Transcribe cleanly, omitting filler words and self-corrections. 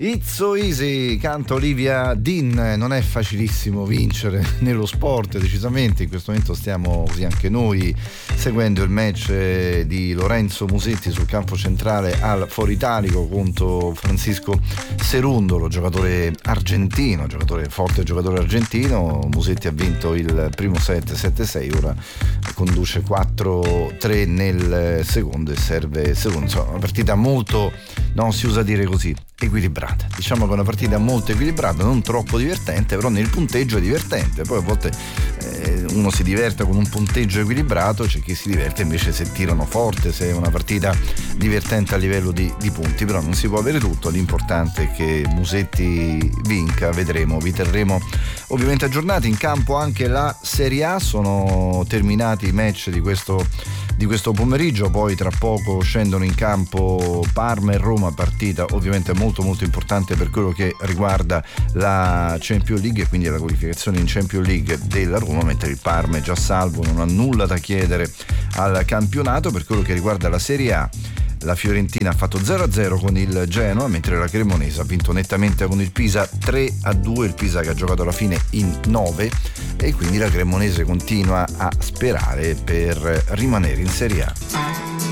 It's so easy, canta Olivia Dean. Non è facilissimo vincere nello sport, decisamente. In questo momento stiamo così anche noi seguendo il match di Lorenzo Musetti sul campo centrale al Foro Italico contro Francisco Cerundolo, giocatore argentino, forte giocatore argentino. Musetti ha vinto il primo set 7-6, ora conduce 4-3 nel secondo e serve secondo. Insomma, una partita molto, no, si usa dire così, equilibrata. Diciamo che è una partita molto equilibrata, non troppo divertente, però nel punteggio è divertente. Poi a volte uno si diverte con un punteggio equilibrato, c'è chi si diverte invece se tirano forte, se è una partita divertente a livello di punti, però non si può avere tutto. L'importante è che Musetti vinca, vedremo, vi terremo ovviamente aggiornati. In campo anche la Serie A, sono terminati i match di questo pomeriggio, poi tra poco scendono in campo Parma e Roma, partita ovviamente molto molto importante per quello che riguarda la Champions League e quindi la qualificazione in Champions League della Roma, mentre il Parma è già salvo, non ha nulla da chiedere al campionato. Per quello che riguarda la Serie A, la Fiorentina ha fatto 0-0 con il Genoa, mentre la Cremonese ha vinto nettamente con il Pisa 3-2, il Pisa che ha giocato alla fine in 9, e quindi la Cremonese continua a sperare per rimanere in Serie A.